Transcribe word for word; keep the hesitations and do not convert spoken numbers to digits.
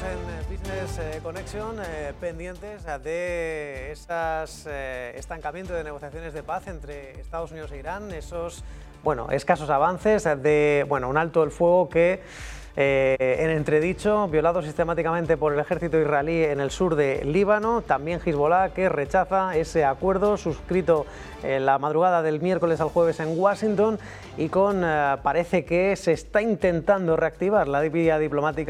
en Business Connection eh, pendientes de esos eh, estancamiento de negociaciones de paz entre Estados Unidos e Irán, esos bueno, escasos avances de bueno, un alto el fuego que eh, en entredicho, violado sistemáticamente por el ejército israelí en el sur de Líbano, también Hezbollah que rechaza ese acuerdo suscrito en la madrugada del miércoles al jueves en Washington y con eh, parece que se está intentando reactivar la vía diplomática